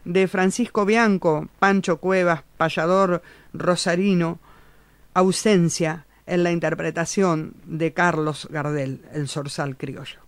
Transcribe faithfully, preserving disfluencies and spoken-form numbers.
de Francisco Bianco, Pancho Cuevas, payador rosarino, Ausencia, en la interpretación de Carlos Gardel, el zorzal criollo.